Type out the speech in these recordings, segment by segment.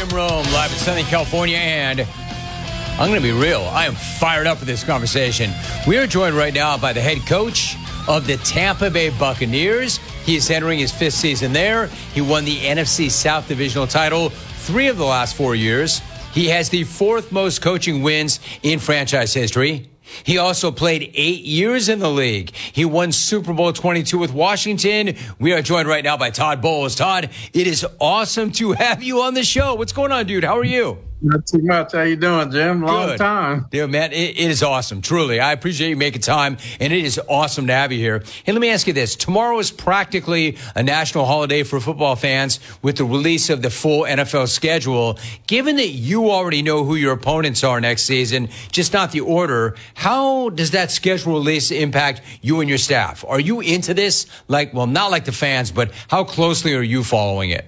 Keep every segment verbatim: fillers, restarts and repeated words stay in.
Jim Rome, live in Southern California, and I'm going to be real. I am fired up with this conversation. We are joined right now by the head coach of the Tampa Bay Buccaneers. He is entering his fifth season there. He won the N F C South Divisional title three of the last four years. He has the fourth most coaching wins in franchise history. He also played eight years in the league. He won Super Bowl twenty-two with Washington. We are joined right now by Todd Bowles. Todd, it is awesome to have you on the show. What's going on, dude? How are you? Not too much. How you doing, Jim? Long Good. time. Dude, man, it, it is awesome. Truly. I appreciate you making time, and it is awesome to have you here. Hey, let me ask you this. Tomorrow is practically a national holiday for football fans with the release of the full N F L schedule. Given that you already know who your opponents are next season, just not the order, how does that schedule release impact you and your staff? Are you into this? Like, well, not like the fans, but how closely are you following it?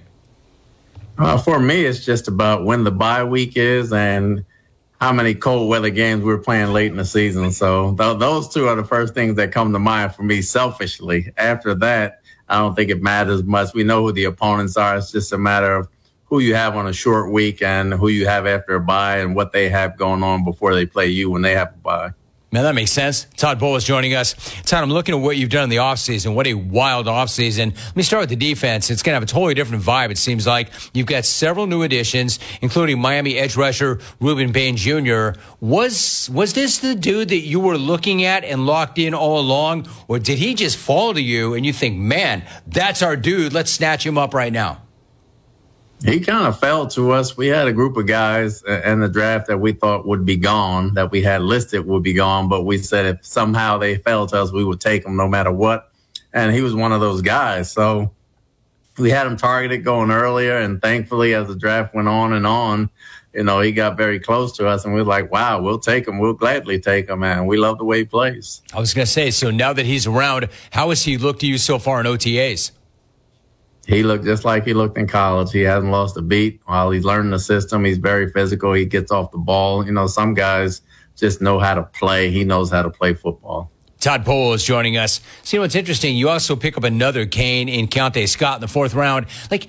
Uh, for me, it's just about when the bye week is and how many cold weather games we're playing late in the season. So th- those two are the first things that come to mind for me selfishly. After that, I don't think it matters much. We know who the opponents are. It's just a matter of who you have on a short week and who you have after a bye and what they have going on before they play you when they have a bye. Man, that makes sense. Todd Bowles joining us. Todd, I'm looking at what you've done in the offseason. What a wild offseason. Let me start with the defense. It's going to have a totally different vibe, it seems like. You've got several new additions, including Miami edge rusher Ruben Bain Junior Was was this the dude that you were looking at and locked in all along? Or did he just fall to you and you think, man, that's our dude. Let's snatch him up right now? He kind of fell to us. We had a group of guys in the draft that we thought would be gone, that we had listed would be gone, but we said if somehow they fell to us, we would take them no matter what. And he was one of those guys. So we had him targeted going earlier, and thankfully as the draft went on and on, you know, he got very close to us, and we were like, wow, we'll take him. We'll gladly take him, man. We love the way he plays. I was going to say, so now that he's around, how has he looked to you so far in O T As? He looked just like he looked in college. He hasn't lost a beat while he's learning the system. He's very physical. He gets off the ball. You know, some guys just know how to play. He knows how to play football. Todd Bowles joining us. See, what's interesting, you also pick up another Kane in Keontae Scott in the fourth round. Like,